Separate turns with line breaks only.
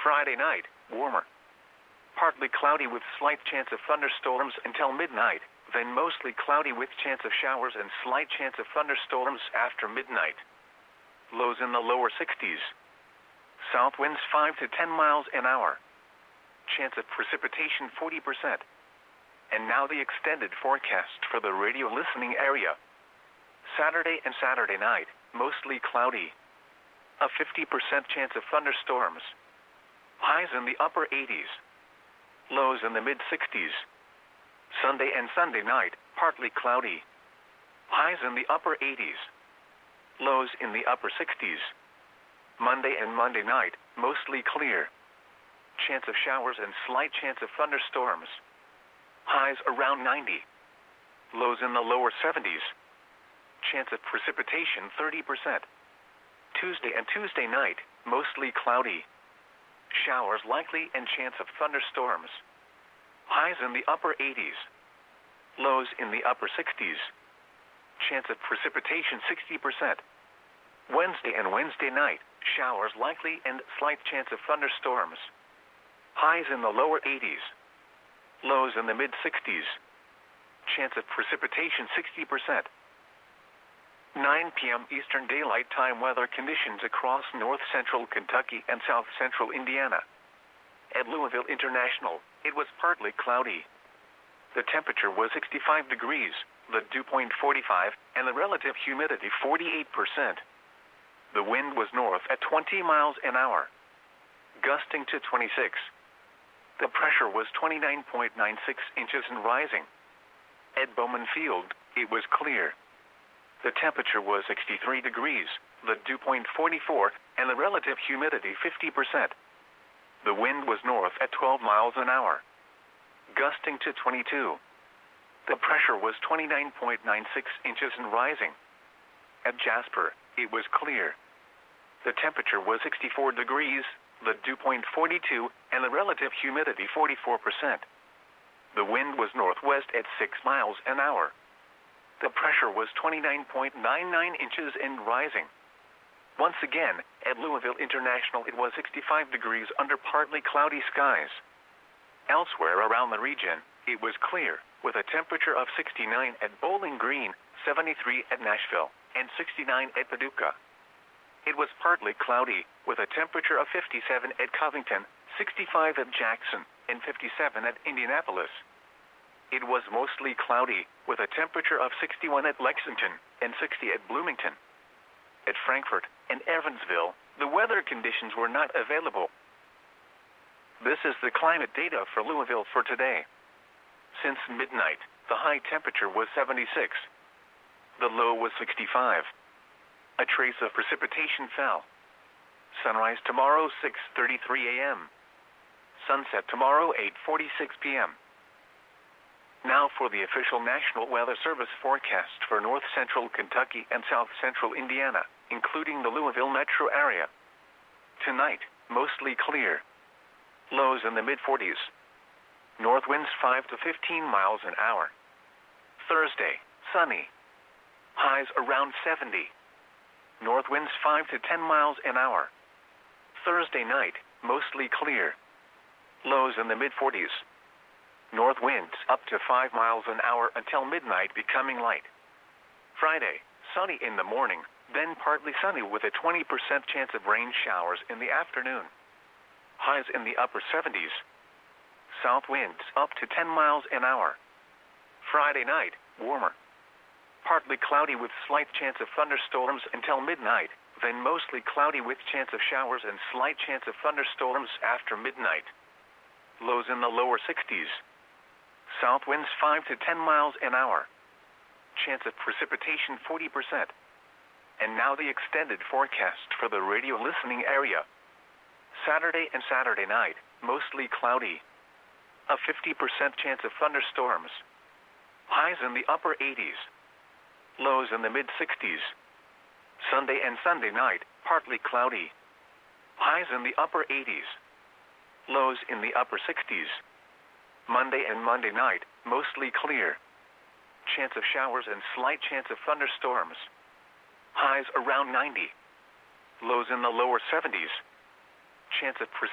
Friday night, warmer. Partly cloudy with slight chance of thunderstorms until midnight, then mostly cloudy with chance of showers and slight chance of thunderstorms after midnight. Lows in the lower 60s. South winds 5 to 10 miles an hour. Chance of precipitation 40%. And now the extended forecast for the radio listening area. Saturday and Saturday night, mostly cloudy. A 50% chance of thunderstorms. Highs in the upper 80s. Lows in the mid-60s. Sunday and Sunday night, partly cloudy. Highs in the upper 80s. Lows in the upper 60s. Monday and Monday night, mostly clear. Chance of showers and slight chance of thunderstorms. Highs around 90. Lows in the lower 70s. Chance of precipitation 30%. Tuesday and Tuesday night, mostly cloudy. Showers likely and chance of thunderstorms. Highs in the upper 80s. Lows in the upper 60s. Chance of precipitation 60%. Wednesday and Wednesday night, showers likely and slight chance of thunderstorms. Highs in the lower 80s. Lows in the mid-60s. Chance of precipitation 60%. 9 p.m. Eastern Daylight Time weather conditions across north-central Kentucky and south-central Indiana. At Louisville International, it was partly cloudy. The temperature was 65 degrees, the dew point 45, and the relative humidity 48%. The wind was north at 20 miles an hour, gusting to 26. The pressure was 29.96 inches and rising. At Bowman Field, it was clear. The temperature was 63 degrees, the dew point 44, and the relative humidity 50%. The wind was north at 12 miles an hour, gusting to 22. The pressure was 29.96 inches and rising. At Jasper, it was clear. The temperature was 64 degrees, the dew point 42, and the relative humidity 44%. The wind was northwest at 6 miles an hour. The pressure was 29.99 inches and rising. Once again, at Louisville International, it was 65 degrees under partly cloudy skies. Elsewhere around the region, it was clear, with a temperature of 69 at Bowling Green, 73 at Nashville, and 69 at Paducah. It was partly cloudy, with a temperature of 57 at Covington, 65 at Jackson, and 57 at Indianapolis. It was mostly cloudy, with a temperature of 61 at Lexington and 60 at Bloomington. At Frankfort and Evansville, the weather conditions were not available. This is the climate data for Louisville for today. Since midnight, the high temperature was 76. The low was 65. A trace of precipitation fell. Sunrise tomorrow, 6:33 a.m. Sunset tomorrow, 8:46 p.m. Now for the official National Weather Service forecast for north-central Kentucky and south-central Indiana, including the Louisville metro area. Tonight, mostly clear. Lows in the mid-40s. North winds 5 to 15 miles an hour. Thursday, sunny. Highs around 70. North winds 5 to 10 miles an hour. Thursday night, mostly clear. Lows in the mid-40s. North winds up to 5 miles an hour until midnight, becoming light. Friday, sunny in the morning, then partly sunny with a 20% chance of rain showers in the afternoon. Highs in the upper 70s. South winds up to 10 miles an hour. Friday night, warmer. Partly cloudy with slight chance of thunderstorms until midnight, then mostly cloudy with chance of showers and slight chance of thunderstorms after midnight. Lows in the lower 60s. South winds 5 to 10 miles an hour. Chance of precipitation 40%. And now the extended forecast for the radio listening area. Saturday and Saturday night, mostly cloudy. A 50% chance of thunderstorms. Highs in the upper 80s. Lows in the mid-60s. Sunday and Sunday night, partly cloudy. Highs in the upper 80s. Lows in the upper 60s. Monday and Monday night, mostly clear. Chance of showers and slight chance of thunderstorms. Highs around 90. Lows in the lower 70s. Chance of precipitation